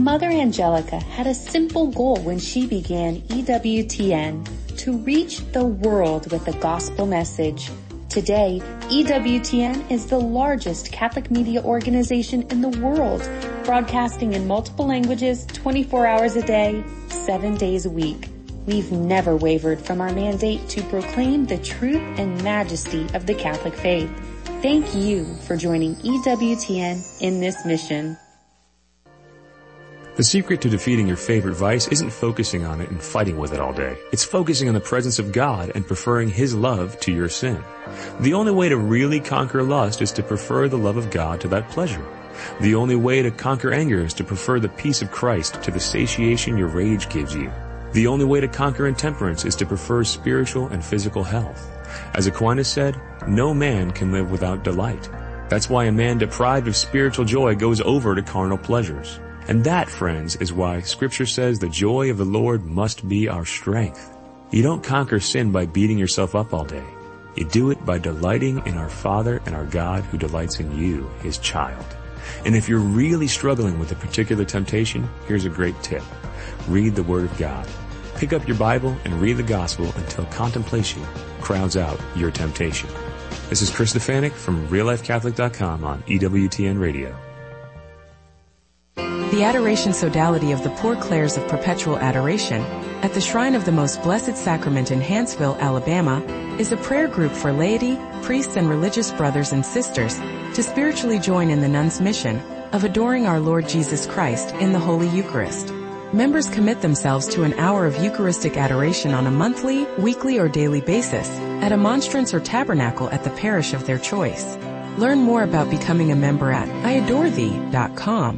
Mother Angelica had a simple goal when she began EWTN: to reach the world with the gospel message. Today, EWTN is the largest Catholic media organization in the world, broadcasting in multiple languages 24 hours a day, 7 days a week. We've never wavered from our mandate to proclaim the truth and majesty of the Catholic faith. Thank you for joining EWTN in this mission. The secret to defeating your favorite vice isn't focusing on it and fighting with it all day. It's focusing on the presence of God and preferring His love to your sin. The only way to really conquer lust is to prefer the love of God to that pleasure. The only way to conquer anger is to prefer the peace of Christ to the satiation your rage gives you. The only way to conquer intemperance is to prefer spiritual and physical health. As Aquinas said, no man can live without delight. That's why a man deprived of spiritual joy goes over to carnal pleasures. And that, friends, is why Scripture says the joy of the Lord must be our strength. You don't conquer sin by beating yourself up all day. You do it by delighting in our Father and our God who delights in you, His child. And if you're really struggling with a particular temptation, here's a great tip. Read the Word of God. Pick up your Bible and read the Gospel until contemplation crowds out your temptation. This is Chris Stefanik from RealLifeCatholic.com on EWTN Radio. The Adoration Sodality of the Poor Clares of Perpetual Adoration at the Shrine of the Most Blessed Sacrament in Hanceville, Alabama, is a prayer group for laity, priests, and religious brothers and sisters to spiritually join in the nuns' mission of adoring our Lord Jesus Christ in the Holy Eucharist. Members commit themselves to an hour of Eucharistic adoration on a monthly, weekly, or daily basis at a monstrance or tabernacle at the parish of their choice. Learn more about becoming a member at iadorethee.com.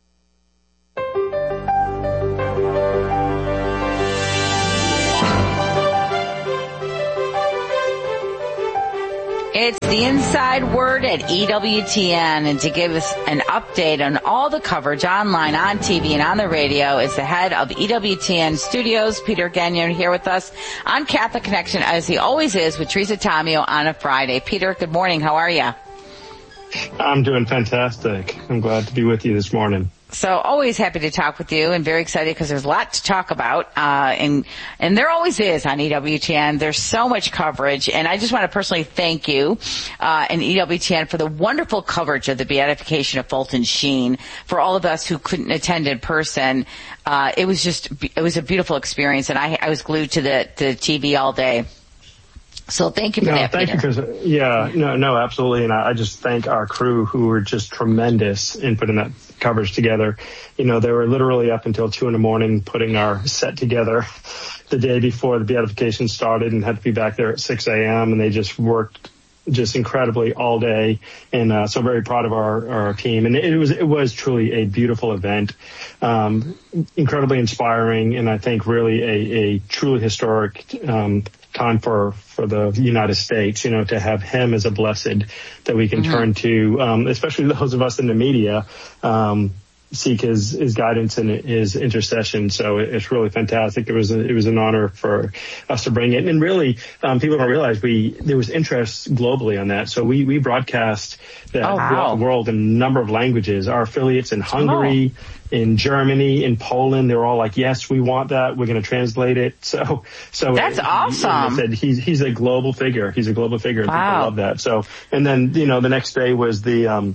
It's the Inside Word at EWTN, and to give us an update on all the coverage online, on TV, and on the radio is the head of EWTN Studios, Peter Gagnon, here with us on Catholic Connection, as he always is, with Teresa Tomeo on a Friday. Peter, good morning. How are you? I'm doing fantastic. I'm glad to be with you this morning. So always happy to talk with you and very excited because there's a lot to talk about. And there always is on EWTN. There's so much coverage. And I just want to personally thank you, and EWTN for the wonderful coverage of the beatification of Fulton Sheen. For all of us who couldn't attend in person, it was a beautiful experience. And I was glued to the TV all day. So thank you for that, thank Peter. you, Chris. Yeah, no, absolutely. And I just thank our crew who were just tremendous in putting that coverage together. You know, they were literally up until 2 a.m. putting our set together the day before the beatification started and had to be back there at 6 a.m. And they just worked just incredibly all day. And so very proud of our team. And it was truly a beautiful event, incredibly inspiring. And I think really a truly historic time for the United States, you know, to have him as a blessed that we can turn to, especially those of us in the media, seek his guidance and his intercession. So it's really fantastic. It was an honor for us to bring it. And really, people don't realize there was interest globally on that. So we broadcast that throughout the world in a number of languages. Our affiliates in Hungary, in Germany, in Poland, they're all like, yes, we want that. We're going to translate it. So that's awesome. I said he's a global figure. He's a global figure, and people love that. So, and then, you know, the next day was the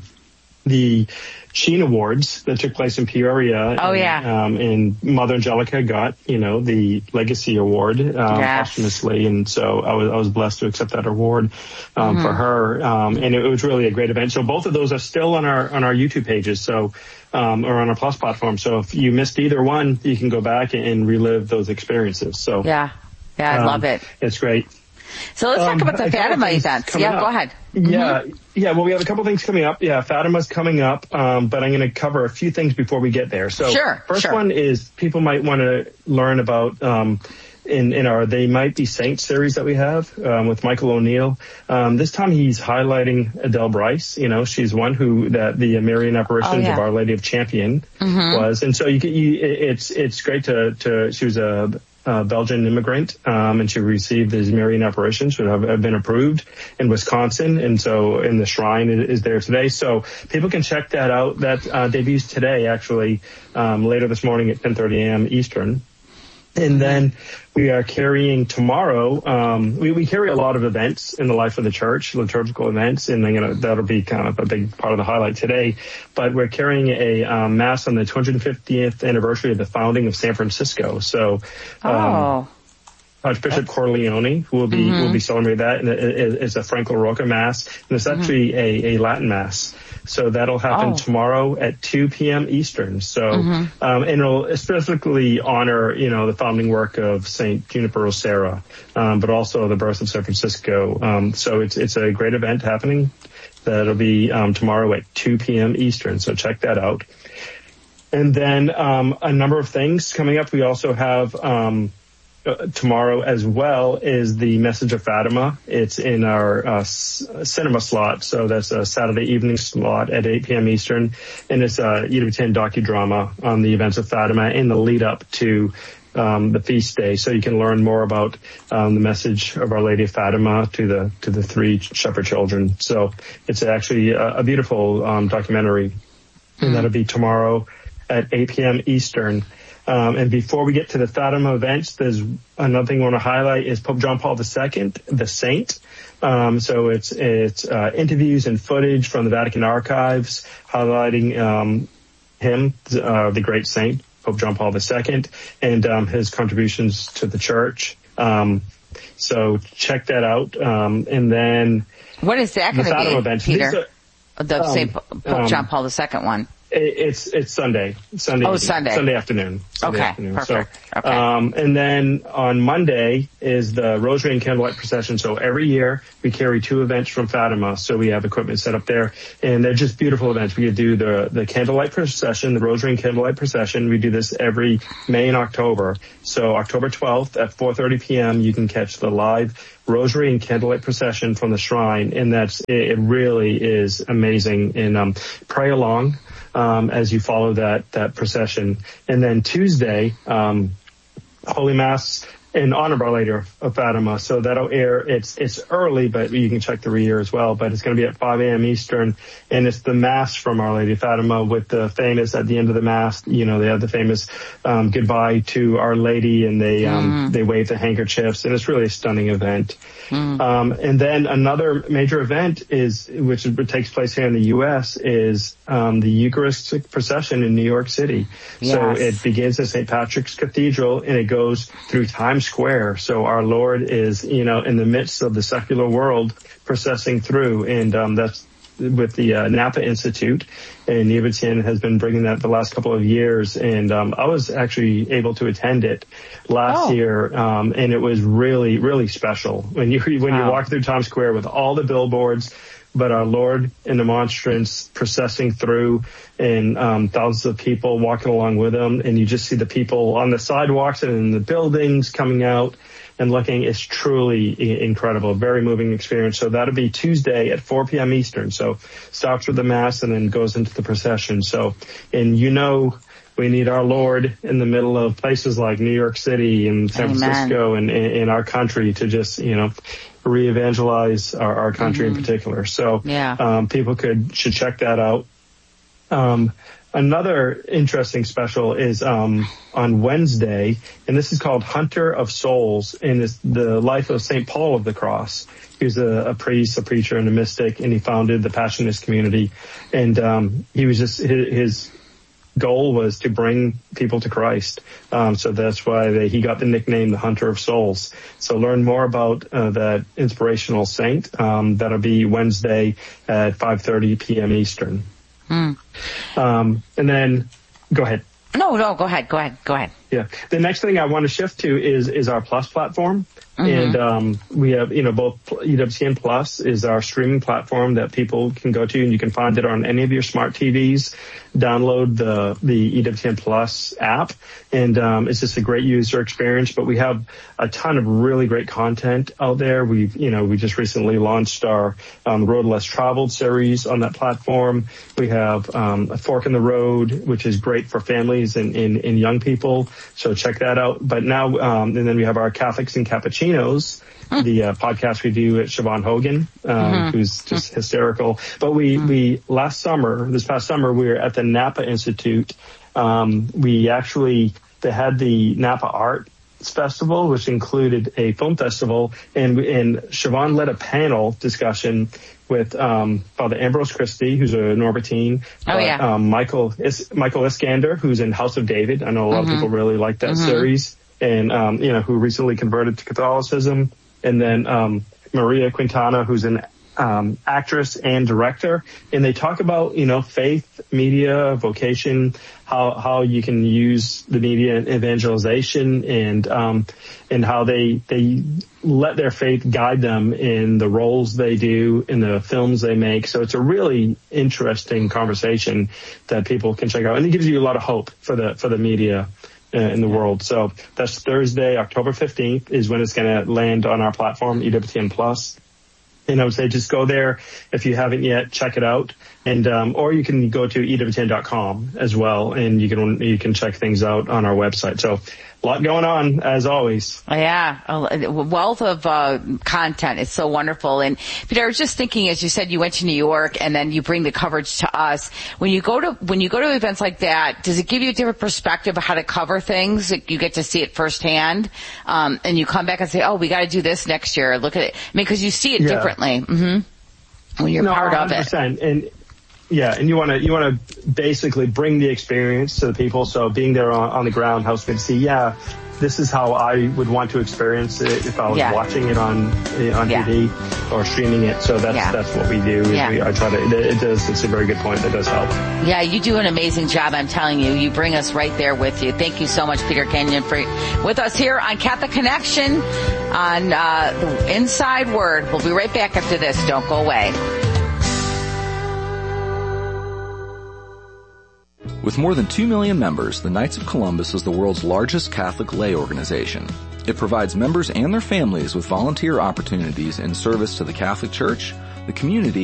Sheen Awards that took place in Peoria. And Mother Angelica got, you know, the Legacy Award posthumously, and so I was blessed to accept that award for her. And it was really a great event. So both of those are still on our YouTube pages. So. Or on our Plus platform. So if you missed either one, you can go back and relive those experiences. So yeah, I love it. It's great. So let's talk about the Fatima events. Yeah, go ahead. Yeah. Well, we have a couple things coming up. Yeah, Fatima's coming up, but I'm going to cover a few things before we get there. So first one is people might want to learn about in our They Might Be Saints series that we have with Michael O'Neill. This time he's highlighting Adele Bryce. You know, she's one who that the Marian apparitions of Our Lady of Champion was, and so it's great to she was a Belgian immigrant, and she received the Marian apparition, should have been approved in Wisconsin, and the shrine is there today. So people can check that out. That debuts today, actually, later this morning at 10:30 a.m. Eastern. And then we are carrying tomorrow, we carry a lot of events in the life of the church, liturgical events, and that'll be kind of a big part of the highlight today. But we're carrying a Mass on the 250th anniversary of the founding of San Francisco. So, Archbishop Corleone, who will be celebrating that, and it's a Franco Rocca Mass, and it's actually a Latin Mass. So that'll happen tomorrow at 2 p.m. Eastern. So, and it'll specifically honor, the founding work of Saint Juniper Serra, but also the birth of San Francisco. So it's a great event happening. That'll be tomorrow at 2 p.m. Eastern. So check that out. And then a number of things coming up. We also have tomorrow as well is the Message of Fatima. It's in our cinema slot, so that's a Saturday evening slot at 8 p.m. Eastern, and it's a EWTN docudrama on the events of Fatima in the lead up to the feast day, so you can learn more about the message of Our Lady of Fatima to the three shepherd children. So it's actually a beautiful documentary, and that'll be tomorrow at 8 p.m. Eastern. And before we get to the Fatima events, there's another thing I want to highlight is Pope John Paul II, the saint. So it's interviews and footage from the Vatican archives highlighting him, the great saint, Pope John Paul II, and his contributions to the church. So check that out. And then what is that going to be, events, Peter? The St. Pope John Paul II one. It's Sunday. Oh, Sunday afternoon. Perfect. So, and then on Monday is the Rosary and Candlelight Procession. So every year we carry two events from Fatima. So we have equipment set up there, and they're just beautiful events. We do the Candlelight Procession, the Rosary and Candlelight Procession. We do this every May and October. So October 12th at 4:30 p.m. you can catch the live Rosary and Candlelight Procession from the shrine, and it really is amazing. And pray along as you follow that procession. And then Tuesday, Holy Mass in honor of Our Lady of Fatima. So that'll air. It's early, but you can check the re-air as well. But it's going to be at 5 a.m. Eastern, and it's the Mass from Our Lady of Fatima with the famous, at the end of the Mass, they have the famous goodbye to Our Lady, and they wave the handkerchiefs, and it's really a stunning event. And then another major event which takes place here in the U.S. is the Eucharistic procession in New York City. Yes. So it begins at St. Patrick's Cathedral, and it goes through Times Square. So our Lord is, in the midst of the secular world processing through, and that's with the Napa Institute, and EWTN has been bringing that the last couple of years, and I was actually able to attend it last year, and it was really, really special when you walk through Times Square with all the billboards, but our Lord in the monstrance processing through, and thousands of people walking along with him, and you just see the people on the sidewalks and in the buildings coming out and looking. It's truly incredible, very moving experience. So that'll be Tuesday at 4 p.m. Eastern. So starts with the Mass and then goes into the procession. So, and we need our Lord in the middle of places like New York City and San Francisco and in our country to just, re-evangelize our country in particular. So people should check that out. Another interesting special is on Wednesday, and this is called Hunter of Souls, and it's the life of St. Paul of the Cross. He was a priest, a preacher, and a mystic, and he founded the Passionist community. And he was his goal was to bring people to Christ. So that's why he got the nickname the Hunter of Souls. So learn more about that inspirational saint. That'll be Wednesday at 5:30 p.m. Eastern. And then go ahead. No, go ahead. Yeah. The next thing I want to shift to is our Plus platform. And we have, both EWTN Plus is our streaming platform that people can go to, and you can find it on any of your smart TVs. Download the EWTN Plus app, and it's just a great user experience. But we have a ton of really great content out there. We just recently launched our Road Less Traveled series on that platform. We have a Fork in the Road, which is great for families and young people. check that out. But now, and then we have our Catholics and Cappuccinos, the podcast we do at Siobhan Hogan, who's just hysterical. But we this past summer, we were at the Napa Institute. They had the Napa Art Festival, which included a film festival, and Siobhan led a panel discussion with Father Ambrose Christie, who's a Norbertine. Michael Iskander, who's in House of David. I know a lot of people really like that series, and who recently converted to Catholicism. And then Maria Quintana, who's an actress and director, and they talk about faith, media, vocation, how you can use the media in evangelization, and how they let their faith guide them in the roles they do, in the films they make. So it's a really interesting conversation that people can check out, and it gives you a lot of hope for the media in the world. So that's Thursday, October 15th is when it's going to land on our platform, EWTN Plus. And I would say just go there if you haven't yet, check it out. And, or you can go to EWTN.com as well, and you can check things out on our website. So a lot going on, as always. Yeah, a wealth of content. It's so wonderful. And Peter, I was just thinking, as you said, you went to New York, and then you bring the coverage to us. When you go to events like that, does it give you a different perspective of how to cover things? You get to see it firsthand, and you come back and say, "Oh, we got to do this next year." Look at it, because you see it differently when you're part 100%. Of it. And and you want to basically bring the experience to the people. So being there on the ground helps me to see, this is how I would want to experience it if I was watching it on TV or streaming it. So that's what we do. It's a very good point. That does help. Yeah, you do an amazing job. I'm telling you, you bring us right there with you. Thank you so much, Peter Kenyon, for with us here on Catholic Connection on the Inside Word. We'll be right back after this. Don't go away. With more than 2 million members, the Knights of Columbus is the world's largest Catholic lay organization. It provides members and their families with volunteer opportunities in service to the Catholic Church, the community,